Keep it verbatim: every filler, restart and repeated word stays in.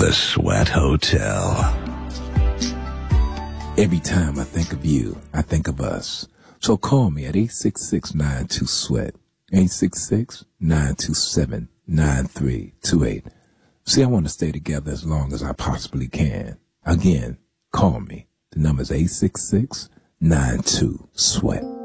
The Sweat Hotel. Every time I think of you, I think of us. So call me at eight six six, nine two, SWEAT, eight six six, nine two seven, nine three two eight. See, I want to stay together as long as I possibly can. Again, call me. The number is eight six six, nine two, SWEAT.